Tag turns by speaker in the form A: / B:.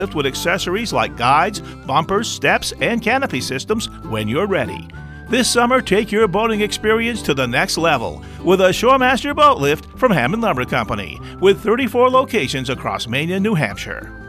A: lift with accessories like guides, bumpers, steps, and canopy systems when you're ready. This summer, take your boating experience to the next level with a Shoremaster boat lift from Hammond Lumber Company with 34 locations across Maine and New Hampshire.